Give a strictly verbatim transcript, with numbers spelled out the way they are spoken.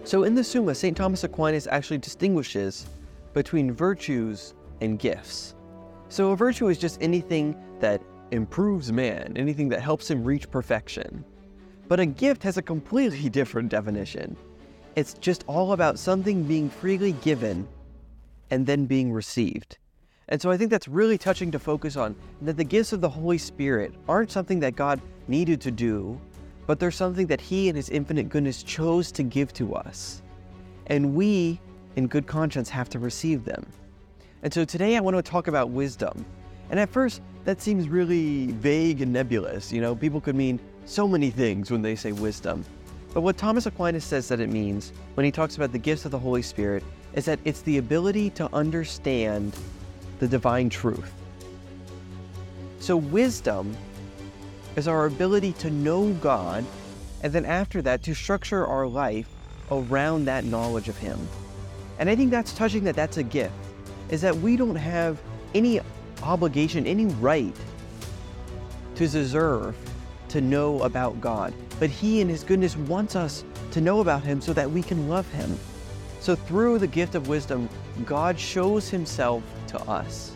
So in the Summa, Saint Thomas Aquinas actually distinguishes between virtues and gifts. So a virtue is just anything that improves man, anything that helps him reach perfection. But a gift has a completely different definition. It's just all about something being freely given and then being received. And so I think that's really touching to focus on, that the gifts of the Holy Spirit aren't something that God needed to do, but they're something that He in His infinite goodness chose to give to us. And we, in good conscience, have to receive them. And so today I want to talk about wisdom. And at first, that seems really vague and nebulous. You know, people could mean so many things when they say wisdom. But what Thomas Aquinas says that it means when he talks about the gifts of the Holy Spirit is that it's the ability to understand the divine truth. So wisdom is our ability to know God, and then after that to structure our life around that knowledge of Him. And I think that's touching, that that's a gift, is that we don't have any obligation, any right to deserve to know about God. But He in His goodness wants us to know about Him so that we can love Him. So through the gift of wisdom, God shows Himself to us.